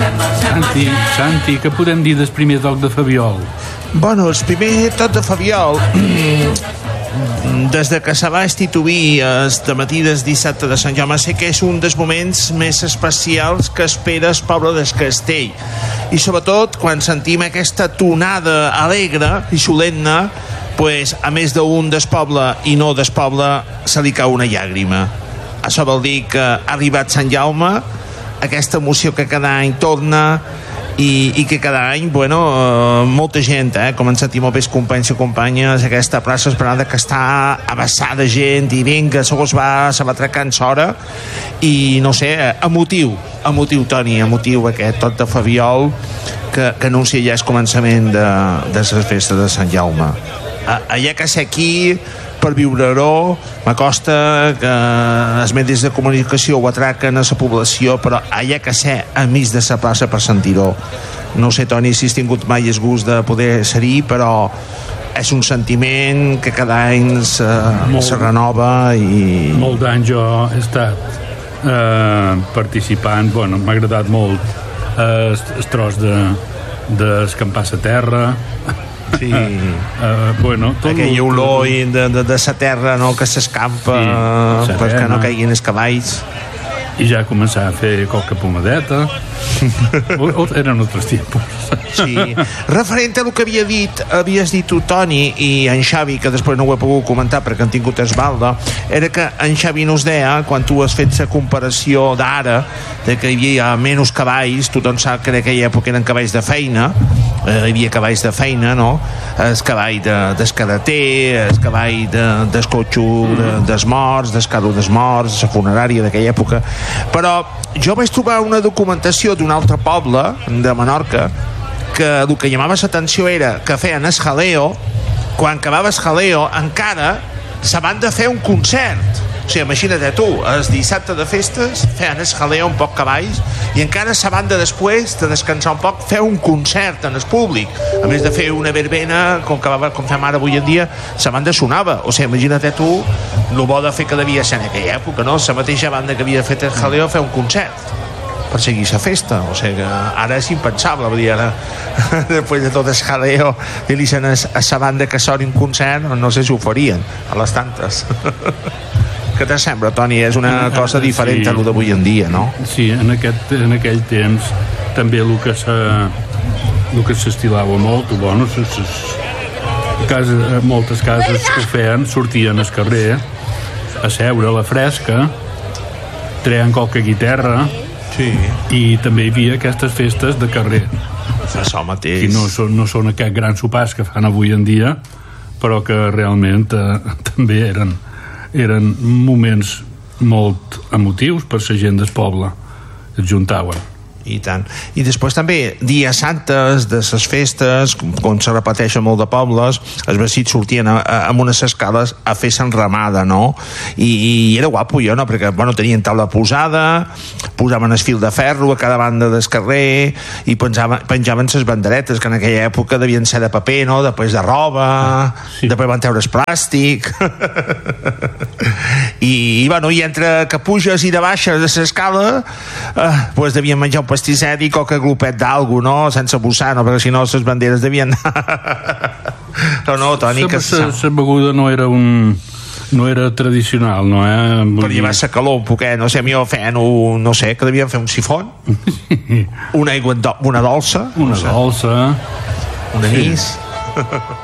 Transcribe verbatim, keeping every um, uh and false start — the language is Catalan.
Santi, Santi, què podem dir del primer toc de Fabiol? Bueno, el primer toc de Fabiol, des de que se va instituir el dematí del dissabte de Sant Jaume, sé que és un dels moments més especials que espera el poble del Castell, i sobretot quan sentim aquesta tonada alegre i solemne, pues, a més d'un del poble i no del poble, se li cau una llàgrima. Això vol dir que ha arribat Sant Jaume, aquesta emoció que cada any torna, i, i que cada any, bueno, eh, molta gent, eh, com ens sentim els companys i companyes, aquesta plaça Esperança que està abassada de gent, i vinga, segons va, se va atracant s'hora, i no sé, emotiu, emotiu, Toni, emotiu aquest tot de Fabiol que, que anuncia ja el començament de, de les festes de Sant Jaume. Allà que sé aquí, per viure-ho, m'acosta que els medis de comunicació ho atraquen a la població, però allà que sé, a mig de la plaça per sentir-ho. No sé, Toni, si has tingut mai el gust de poder ser-hi, però és un sentiment que cada any se, molt, se renova i... Molt d'anys jo he estat eh, participant, bueno, m'ha agradat molt eh, el tros de, de escampar la terra. Sí. Uh, bueno, aquella olor de, de, de la terra, no?, que s'escampa, sí, perquè no caiguin els cavalls, i ja començar a fer qualque pomadeta. o, o eren altres tipus. Sí. Referent a el que havia dit havies dit tu, Toni, i en Xavi, que després no ho he pogut comentar perquè han tingut esbalda, era que en Xavi nos deia, quan tu has fet la comparació d'ara, de que hi havia menys cavalls, tothom sap que en aquella època eren cavalls de feina, eh, hi havia cavalls de feina, no? El cavall de, del carreter, el cavall de, del cotxe de, dels morts, del carro dels morts, la funerària d'aquella època. Però jo vaig trobar una documentació d'un altre poble de Menorca que el que llamava l'atenció era que feien el jaleo, quan acabava el jaleo encara se van de fer un concert. O sigui, imagina't tu, el dissabte de festes feien el jaleo un poc cavalls i encara se van de després de descansar un poc fer un concert en el públic, a més de fer una verbena com, que va, com fem ara avui en dia. La banda sonava, o sigui, imagina't tu el bo de fer que devia ser en aquella època, no? La mateixa banda que havia fet el jaleo fer un concert per seguir la festa, o sigui que ara és impensable, vull dir, ara després de tot el jaleo dir-li a la banda que soni un concert, no sé si ho farien a les tantes. Què te sembla, Toni? És una cosa diferent sí, a lo d'avui en dia, no? Sí, en, aquest, en aquell temps també el que se, el que s'estilava molt, bueno, ses, ses, cases, moltes cases que ho feien, sortien al carrer a seure a la fresca, treien qualque guitarra, sí, i també hi havia aquestes festes de carrer. Això mateix. Que no són, no són aquests grans sopars que fan avui en dia, però que realment eh, també eren eren moments molt emotius per la gent del poble, es juntaven. I tant. I després també dies santes de les festes, com se repeteixen molt de pobles, els vestits sortien a, a, amb unes escales a fer s'enramada, no? I, i era guapo, jo, no? Perquè, bueno, tenien taula posada, posaven el fil de ferro a cada banda del carrer i penjaven, penjaven les banderetes, que en aquella època devien ser de paper, no? Després de roba, sí, després van treure el plàstic. I, i, bueno, i entre que puges i de baixes de l'escala, eh, pues devien menjar un pastisset i qualque glopet d'algú, no? Sense bussar, no? Perquè si no les banderes devien no, no, Toni, que la beguda no era un no era tradicional, no, eh? Per llevar la calor un poquet, no sé, a mi ho feien un, no sé, que devien fer un sifon, una aigua, do, una dolça, una no sé, dolça, un anís, sí.